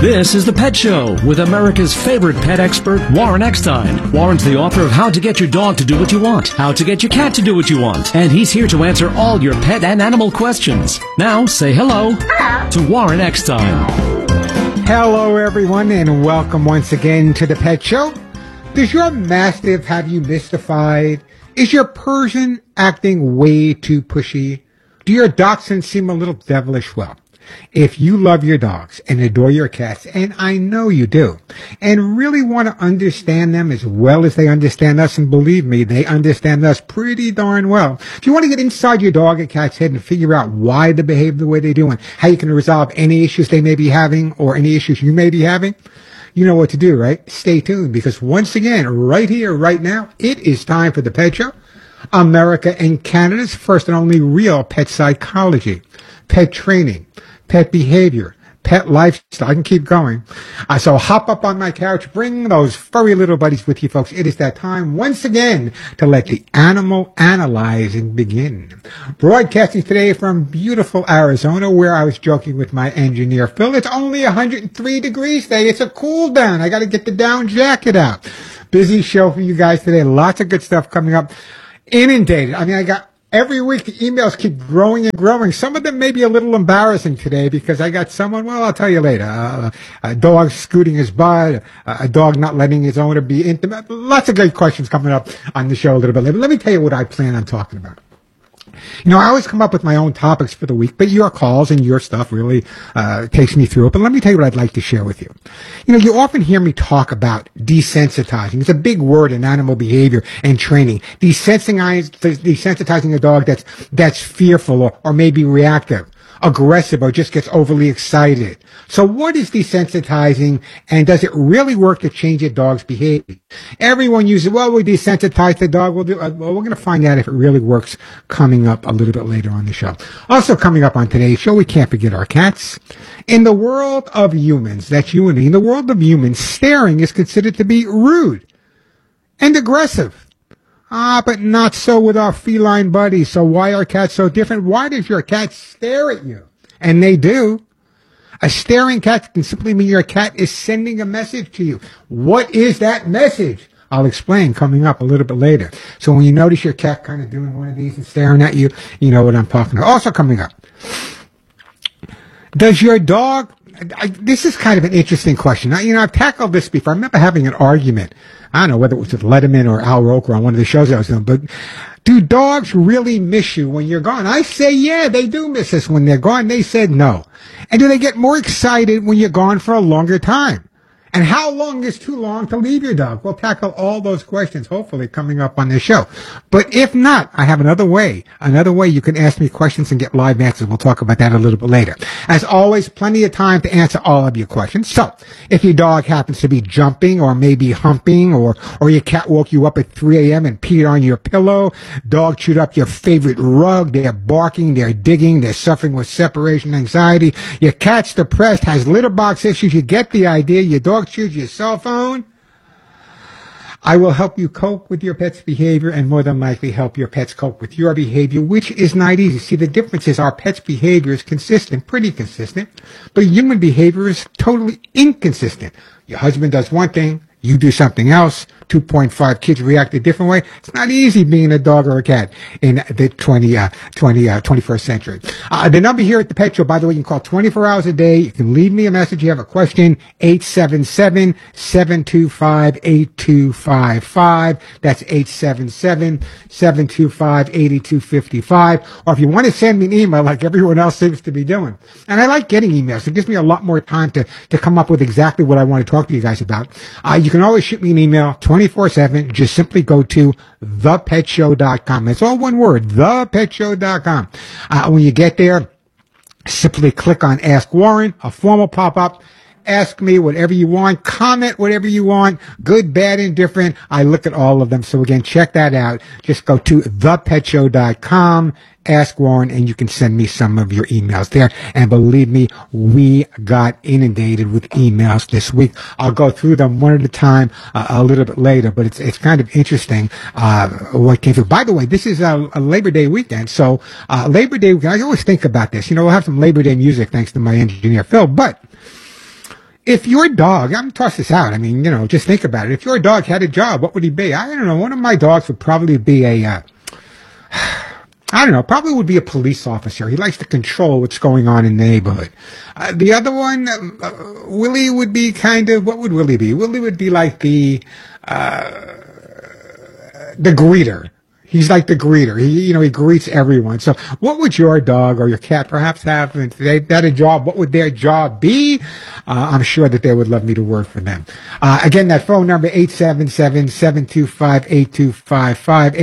This is The Pet Show with America's favorite pet expert, Warren Eckstein. Warren's the author of How to Get Your Dog to Do What You Want, How to Get Your Cat to Do What You Want, and he's here to answer all your pet and animal questions. Now, say hello to Warren Eckstein. Hello, everyone, and welcome once again to The Pet Show. Does your Mastiff have you mystified? Is your Persian acting way too pushy? Do your Dachshunds seem a little devilish? Well, if you love your dogs and adore your cats, and I know you do, and really want to understand them as well as they understand us, and believe me, they understand us pretty darn well. If you want to get inside your dog and cat's head and figure out why they behave the way they do and how you can resolve any issues they may be having or any issues you may be having, you know what to do, right? Stay tuned, because once again, right here, right now, it is time for The Pet Show, America and Canada's first and only real pet psychology, pet training, pet behavior, pet lifestyle. I can keep going. So hop up on my couch, bring those furry little buddies with you, folks. It is that time once again to let the animal analyzing begin. Broadcasting today from beautiful Arizona, where I was joking with my engineer, Phil. It's only 103 degrees today. It's a cool down. I got to get the down jacket out. Busy show for you guys today. Lots of good stuff coming up. Inundated. I mean, I got every week the emails keep growing and growing. Some of them may be a little embarrassing today because I got someone, well, I'll tell you later, a dog scooting his butt, a dog not letting his owner be intimate. Lots of great questions coming up on the show a little bit later. But let me tell you what I plan on talking about. You know, I always come up with my own topics for the week, but your calls and your stuff really takes me through it. But let me tell you what I'd like to share with you. You know, you often hear me talk about desensitizing. It's a big word in animal behavior and training. Desensitizing a dog that's fearful or maybe reactive, aggressive, or just gets overly excited. So what is desensitizing, and does it really work to change a dog's behavior? Everyone uses, well, we desensitize the dog. Well, we're going to find out if it really works coming up a little bit later on the show. Also coming up on today's show, we can't forget our cats. In the world of humans, that's you and me, in the world of humans, staring is considered to be rude and aggressive. But not so with our feline buddies. So why are cats so different? Why does your cat stare at you? And they do. A staring cat can simply mean your cat is sending a message to you. What is that message? I'll explain coming up a little bit later. So when you notice your cat kind of doing one of these and staring at you, you know what I'm talking about. Also coming up, does your dog, this is kind of an interesting question. Now, you know, I've tackled this before. I remember having an argument. I don't know whether it was with Letterman or Al Roker on one of the shows I was doing, but do dogs really miss you when you're gone? I say, yeah, they do miss us when they're gone. They said no. And do they get more excited when you're gone for a longer time? And how long is too long to leave your dog? We'll tackle all those questions, hopefully, coming up on this show. But if not, I have another way you can ask me questions and get live answers. We'll talk about that a little bit later. As always, plenty of time to answer all of your questions. So, if your dog happens to be jumping or maybe humping or your cat woke you up at 3 a.m. and peed on your pillow, dog chewed up your favorite rug, they're barking, they're digging, they're suffering with separation anxiety, your cat's depressed, has litter box issues, you get the idea, your dog choose your cell phone, I will help you cope with your pet's behavior and more than likely help your pets cope with your behavior, which is not easy. See, the difference is our pet's behavior is consistent, pretty consistent, but human behavior is totally inconsistent. Your husband does one thing, you do something else. 2.5 kids react a different way. It's not easy being a dog or a cat in the 21st century. The number here at the Pet Show, by the way, you can call 24 hours a day. You can leave me a message. You have a question, 877-725-8255. That's 877-725-8255. Or if you want to send me an email like everyone else seems to be doing. And I like getting emails. It gives me a lot more time to come up with exactly what I want to talk to you guys about. You can always shoot me an email 24/7. Just simply go to thepetshow.com. It's all one word, thepetshow.com. When you get there, simply click on Ask Warren. A form will pop up. Ask me whatever you want. Comment whatever you want. Good, bad, indifferent. I look at all of them. So again, check that out. Just go to thepetshow.com. Ask Warren, and you can send me some of your emails there. And believe me, we got inundated with emails this week. I'll go through them one at a time a little bit later, but it's kind of interesting what came through. By the way, this is a Labor Day weekend, so Labor Day weekend, I always think about this. You know, we'll have some Labor Day music thanks to my engineer, Phil, but If your dog, I'm gonna toss this out. I mean, just think about it. If your dog had a job, what would he be? I don't know. One of my dogs would probably be I don't know, probably would be a police officer. He likes to control what's going on in the neighborhood. The other one, Willie would be what would Willie be? Willie would be like the greeter. He's like the greeter. He greets everyone. So what would your dog or your cat perhaps have if they had a job? What would their job be? I'm sure that they would love me to work for them. Again, that phone number, 877-725-8255,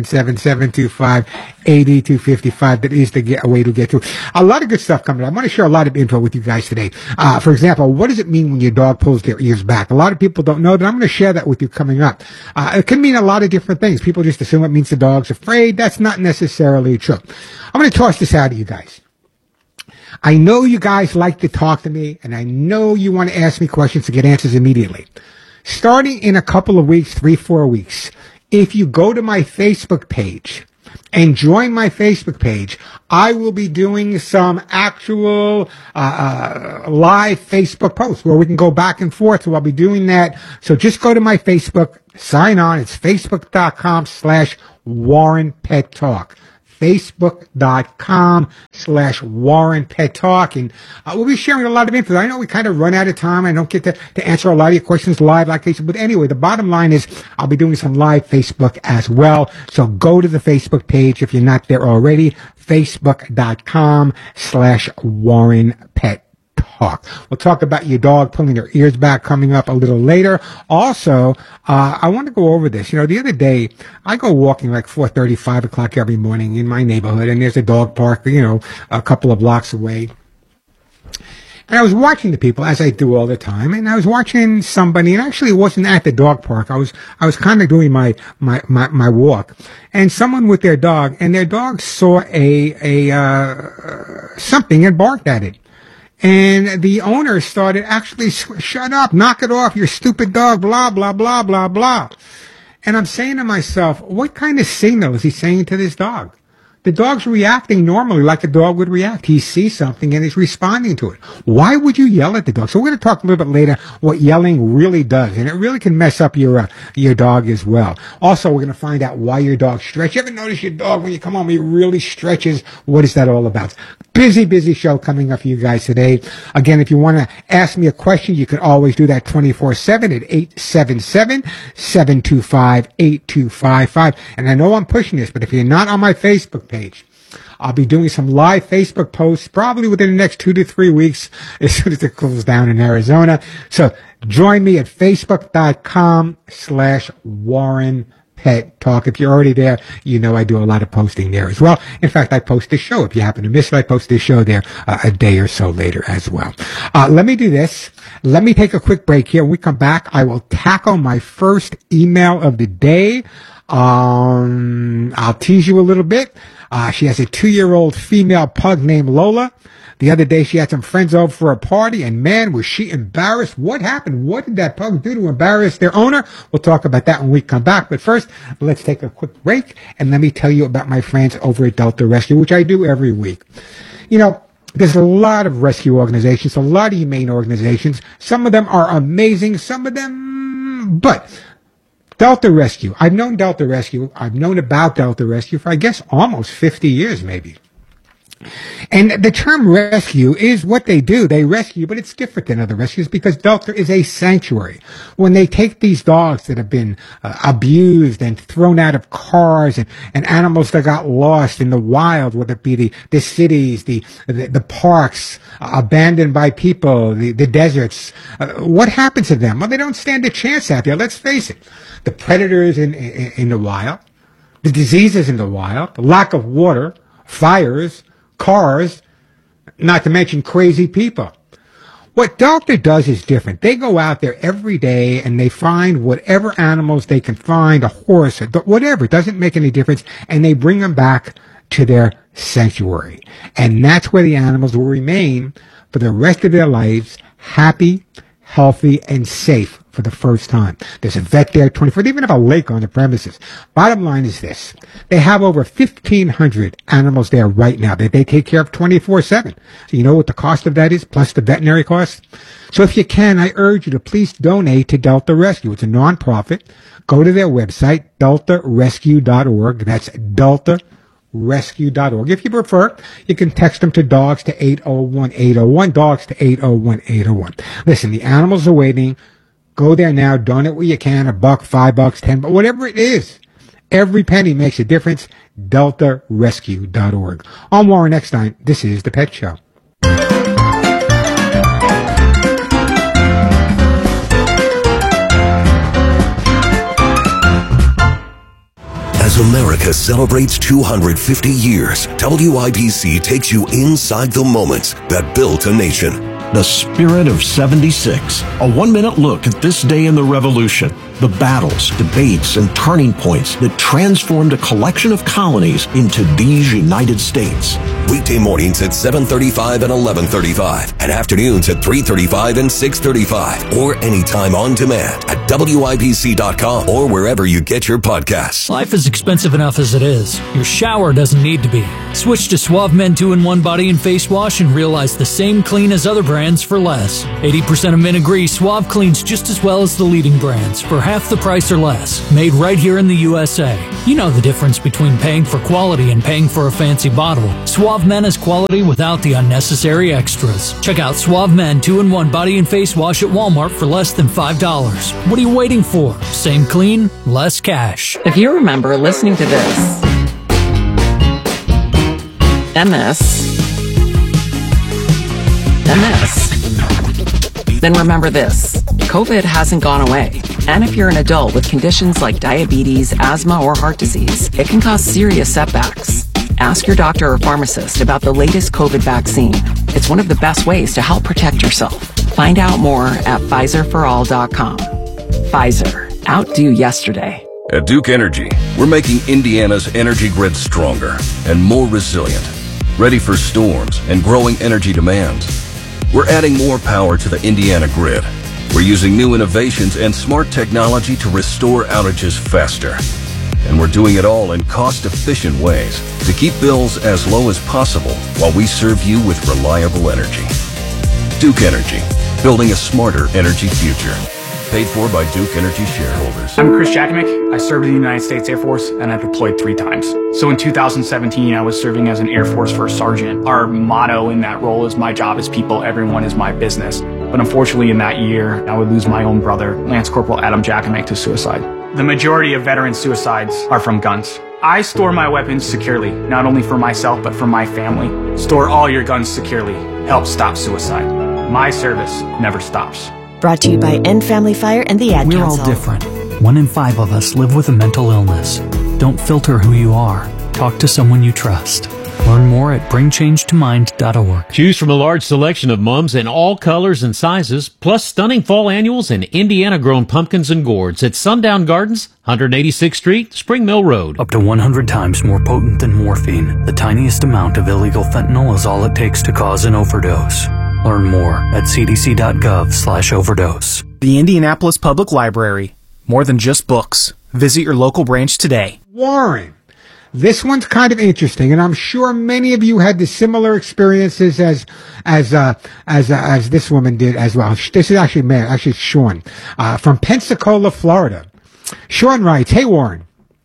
877-725-8255. That is the way to get through. A lot of good stuff coming up. I want to share a lot of info with you guys today. For example, what does it mean when your dog pulls their ears back? A lot of people don't know that. I'm going to share that with you coming up. It can mean a lot of different things. People just assume it means the dog's afraid. That's not necessarily true. I'm going to toss this out to you guys. I know you guys like to talk to me, and I know you want to ask me questions to get answers immediately. Starting in a couple of weeks, 3-4 weeks, if you go to my Facebook page and join my Facebook page, I will be doing some actual live Facebook posts where we can go back and forth. So I'll be doing that. So just go to my Facebook, sign on. It's facebook.com/Warren Pet Talk. Facebook.com/Warren Pet Talk. And we'll be sharing a lot of info. I know we kind of run out of time. I don't get to answer a lot of your questions live like I said. But anyway, the bottom line is I'll be doing some live Facebook as well. So go to the Facebook page if you're not there already. Facebook.com/Warren Pet Talk. We'll talk about your dog pulling their ears back coming up a little later. Also, I want to go over this. The other day, I go walking like 4:30, 5 o'clock every morning in my neighborhood, and there's a dog park, a couple of blocks away. And I was watching the people, as I do all the time, and I was watching somebody, and actually it wasn't at the dog park. I was kind of doing my walk, and someone with their dog, and their dog saw something and barked at it. And the owner started actually, shut up, knock it off, you stupid dog, blah, blah, blah, blah, blah. And I'm saying to myself, what kind of signal is he saying to this dog? The dog's reacting normally like a dog would react. He sees something and he's responding to it. Why would you yell at the dog? So we're going to talk a little bit later what yelling really does. And it really can mess up your dog as well. Also, we're going to find out why your dog stretches. You ever notice your dog, when you come home, he really stretches? What is that all about? Busy show coming up for you guys today. Again, if you want to ask me a question, you can always do that 24/7 at 877-725-8255. And I know I'm pushing this, but if you're not on my Facebook page, I'll be doing some live Facebook posts probably within the next 2 to 3 weeks as soon as it cools down in Arizona. So join me at facebook.com/Warren Pet Talk. If you're already there, I do a lot of posting there as well. In fact, I post this show. If you happen to miss it, I post this show there a day or so later as well. Let me do this. Let me take a quick break here. When we come back, I will tackle my first email of the day. I'll tease you a little bit. She has a 2-year-old female pug named Lola. The other day, she had some friends over for a party, and man, was she embarrassed. What happened? What did that pug do to embarrass their owner? We'll talk about that when we come back. But first, let's take a quick break, and let me tell you about my friends over at Delta Rescue, which I do every week. There's a lot of rescue organizations, a lot of humane organizations. Some of them are amazing, some of them, but Delta Rescue. I've known Delta Rescue. I've known about Delta Rescue for, I guess, almost 50 years, maybe. And the term rescue is what they do. They rescue, but it's different than other rescues because Delta is a sanctuary. When they take these dogs that have been abused and thrown out of cars and animals that got lost in the wild, whether it be the cities, the parks, abandoned by people, the deserts, what happens to them? Well, they don't stand a chance out there. Let's face it. The predators in the wild, the diseases in the wild, the lack of water, fires, cars, not to mention crazy people. What Delta does is different. They go out there every day and they find whatever animals they can find, a horse, whatever, it doesn't make any difference, and they bring them back to their sanctuary. And that's where the animals will remain for the rest of their lives, happy, healthy, and safe for the first time. There's a vet there 24. They even have a lake on the premises. Bottom line is this. They have over 1,500 animals there right now that they take care of 24/7. So you know what the cost of that is, plus the veterinary costs? So if you can, I urge you to please donate to Delta Rescue. It's a nonprofit. Go to their website, deltarescue.org. That's deltarescue.org. If you prefer, you can text them to dogs to 801-801, dogs to 801-801. Listen, the animals are waiting. Go there now. Donate what you can, $1, $5, $10, but whatever it is. Every penny makes a difference. deltarescue.org. I'm Warren Eckstein. This is The Pet Show. As America celebrates 250 years, WIBC takes you inside the moments that built a nation. The Spirit of 76. A 1-minute look at this day in the Revolution. The battles, debates, and turning points that transformed a collection of colonies into these United States. Weekday mornings at 7:35 and 11:35, and afternoons at 3:35 and 6:35, or anytime on demand at WIBC.com or wherever you get your podcasts. Life is expensive enough as it is. Your shower doesn't need to be. Switch to Suave Men 2-in-1 Body and Face Wash and realize the same clean as other brands for less. 80% of men agree Suave cleans just as well as the leading brands for half the price or less. Made right here in the USA. You know the difference between paying for quality and paying for a fancy bottle. Suave Men is quality without the unnecessary extras. Check out Suave Men 2-in-1 Body and Face Wash at Walmart for less than $5. What are you waiting for? Same clean, less cash. If you remember listening to this, and this, then remember this. COVID hasn't gone away. And if you're an adult with conditions like diabetes, asthma, or heart disease, it can cause serious setbacks. Ask your doctor or pharmacist about the latest COVID vaccine. It's one of the best ways to help protect yourself. Find out more at PfizerForAll.com. Pfizer. Outdo yesterday. At Duke Energy, we're making Indiana's energy grid stronger and more resilient, ready for storms and growing energy demands. We're adding more power to the Indiana grid. We're using new innovations and smart technology to restore outages faster. And we're doing it all in cost-efficient ways to keep bills as low as possible while we serve you with reliable energy. Duke Energy, building a smarter energy future. Paid for by Duke Energy shareholders. I'm Chris Jakovic. I served in the United States Air Force and I deployed 3 times. So in 2017, I was serving as an Air Force First Sergeant. Our motto in that role is my job is people, everyone is my business. But unfortunately in that year, I would lose my own brother, Lance Corporal Adam Jakovic, to suicide. The majority of veteran suicides are from guns. I store my weapons securely, not only for myself, but for my family. Store all your guns securely. Help stop suicide. My service never stops. Brought to you by End Family Fire and the Ad We're Council. all different. 1 in 5 of us live with a mental illness. Don't filter who you are. Talk to someone you trust. Learn more at bringchangetimind.org. Choose from a large selection of mums in all colors and sizes, plus stunning fall annuals and Indiana-grown pumpkins and gourds at Sundown Gardens, 186th Street, Spring Mill Road. Up to 100 times more potent than morphine, the tiniest amount of illegal fentanyl is all it takes to cause an overdose. Learn more at cdc.gov/overdose. The Indianapolis Public Library. More than just books. Visit your local branch today. Warren, this one's kind of interesting, and I'm sure many of you had the similar experiences as this woman did as well. This is actually Sean, from Pensacola, Florida. Sean writes, "Hey Warren,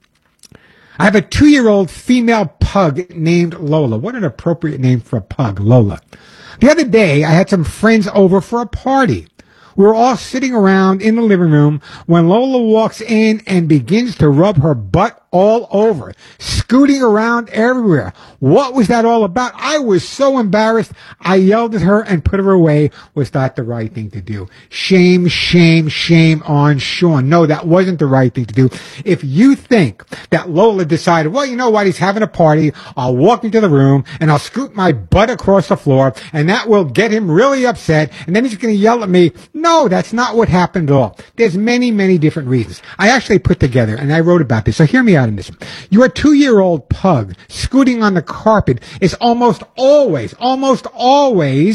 I have a 2-year-old female pug named Lola." What an appropriate name for a pug, Lola. "The other day, I had some friends over for a party. We were all sitting around in the living room when Lola walks in and begins to rub her butt all over, scooting around everywhere. What was that all about? I was so embarrassed. I yelled at her and put her away. Was that the right thing to do?" Shame, shame, shame on Sean. No, that wasn't the right thing to do. If you think that Lola decided, well, you know what, he's having a party, I'll walk into the room and I'll scoot my butt across the floor and that will get him really upset and then he's going to yell at me. No, that's not what happened at all. There's many, many different reasons. I actually put together, and I wrote about this, so hear me out on this. Your 2-year-old pug scooting on the carpet is almost always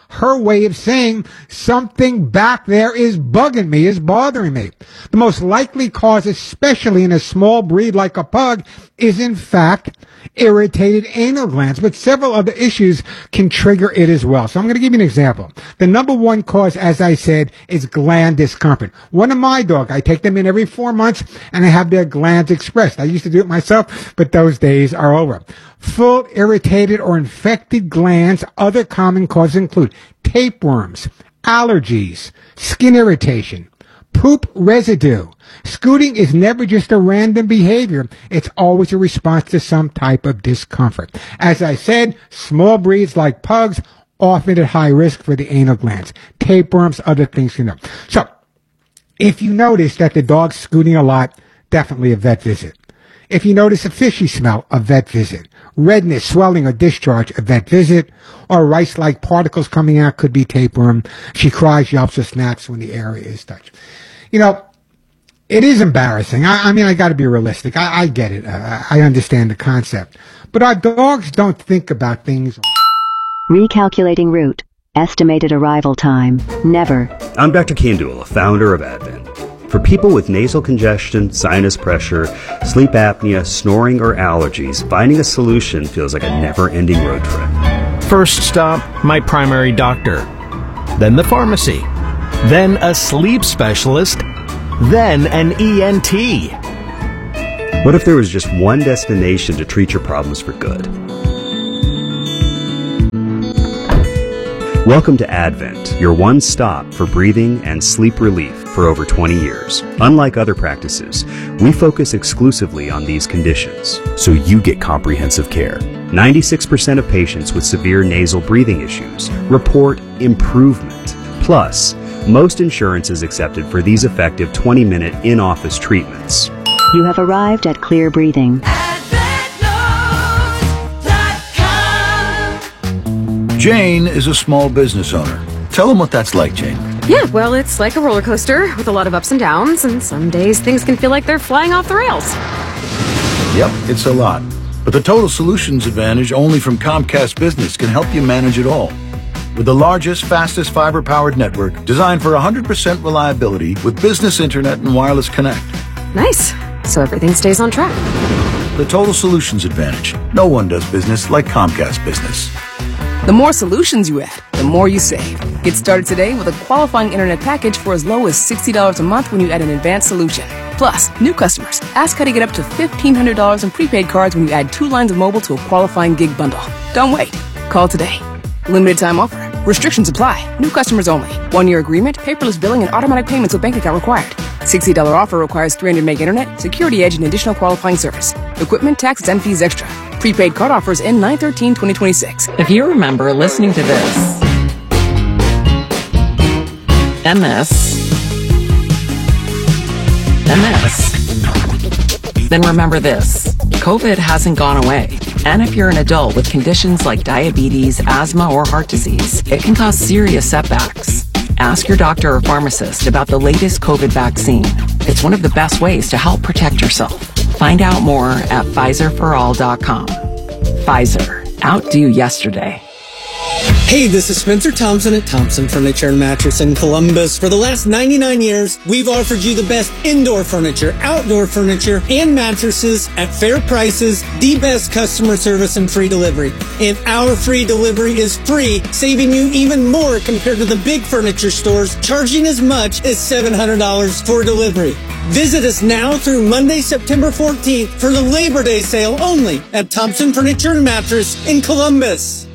her way of saying something back there is bugging me, is bothering me. The most likely cause, especially in a small breed like a pug, is in fact irritated anal glands, but several other issues can trigger it as well. So I'm going to give you an example. The number one cause, as I said, is gland discomfort. One of my dogs, I take them in every 4 months and I have their glands expressed. I used to do it myself, but those days are over. Full, irritated, or infected glands. Other common causes include tapeworms, allergies, skin irritation, poop residue. Scooting is never just a random behavior. It's always a response to some type of discomfort. As I said, small breeds like pugs often at high risk for the anal glands. Tapeworms, other things you know. So, if you notice that the dog's scooting a lot, definitely a vet visit. If you notice a fishy smell, a vet visit. Redness, swelling, or discharge, a vet visit. Or rice-like particles coming out, could be tapeworm. She cries, yelps, or snaps when the area is touched. You know, it is embarrassing. I mean, I got to be realistic. I get it. I understand the concept. But our dogs don't think about things. Recalculating route. Estimated arrival time. Never. I'm Dr. Kandula, founder of Advent. For people with nasal congestion, sinus pressure, sleep apnea, snoring, or allergies, finding a solution feels like a never-ending road trip. First stop, my primary doctor. Then the pharmacy. Then a sleep specialist. Then an ENT. What if there was just one destination to treat your problems for good? Welcome to Advent, your one stop for breathing and sleep relief for over 20 years. Unlike other practices, we focus exclusively on these conditions, so you get comprehensive care. 96% of patients with severe nasal breathing issues report improvement. Plus, most insurance is accepted for these effective 20-minute in-office treatments. You have arrived at Clear Breathing. Jane is a small business owner. Tell them what that's like, Jane. Yeah, well, it's like a roller coaster with a lot of ups and downs, and some days things can feel like they're flying off the rails. Yep, it's a lot. But the Total Solutions Advantage only from Comcast Business can help you manage it all. With the largest, fastest fiber-powered network designed for 100% reliability with business internet and wireless connect. Nice. So everything stays on track. The Total Solutions Advantage. No one does business like Comcast Business. The more solutions you add, the more you save. Get started today with a qualifying internet package for as low as $60 a month when you add an advanced solution. Plus, new customers, ask how to get up to $1,500 in prepaid cards when you add 2 lines of mobile to a qualifying gig bundle. Don't wait. Call today. Limited time offer. Restrictions apply. New customers only. 1-year agreement, paperless billing, and automatic payments with bank account required. $60 offer requires 300 meg internet, security edge, and additional qualifying service. Equipment, taxes, and fees extra. Prepaid card offers end 9/13/2026. If you remember listening to this, and this, and this, then remember this. COVID hasn't gone away. And if you're an adult with conditions like diabetes, asthma, or heart disease, it can cause serious setbacks. Ask your doctor or pharmacist about the latest COVID vaccine. It's one of the best ways to help protect yourself. Find out more at PfizerForAll.com. Pfizer. Outdo yesterday. Hey, this is Spencer Thompson at Thompson Furniture and Mattress in Columbus. For the last 99 years, we've offered you the best indoor furniture, outdoor furniture, and mattresses at fair prices, the best customer service, and free delivery. And our free delivery is free, saving you even more compared to the big furniture stores, charging as much as $700 for delivery. Visit us now through Monday, September 14th for the Labor Day sale only at Thompson Furniture and Mattress in Columbus.